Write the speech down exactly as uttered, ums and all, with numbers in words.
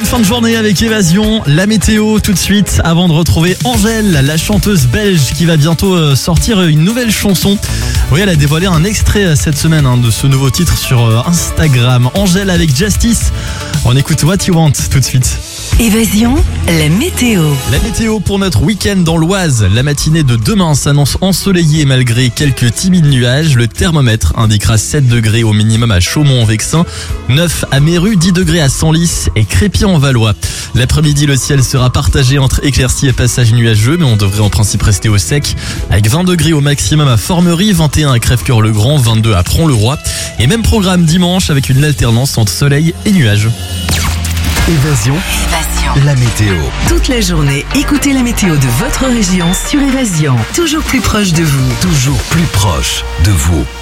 fin de journée avec Évasion, la météo tout de suite avant de retrouver Angèle, la chanteuse belge qui va bientôt sortir une nouvelle chanson. Oui, elle a dévoilé un extrait cette semaine hein, de ce nouveau titre sur Instagram. Angèle avec Justice. On écoute What You Want tout de suite. Évasion, la météo. La météo pour notre week-end dans l'Oise. La matinée de demain s'annonce ensoleillée malgré quelques timides nuages. Le thermomètre indiquera sept degrés au minimum à Chaumont-en-Vexin, neuf à Méru, dix degrés à Senlis et Crépy-en-Valois. L'après-midi, le ciel sera partagé entre éclaircies et passages nuageux, mais on devrait en principe rester au sec. Avec vingt degrés au maximum à Formerie, vingt et un à Crèvecœur-le-Grand, vingt-deux à Prons-le-Roi. Et même programme dimanche avec une alternance entre soleil et nuages. Évasion, Évasion. la météo. Toute la journée, écoutez la météo de votre région sur Évasion. Toujours plus proche de vous. Toujours plus proche de vous.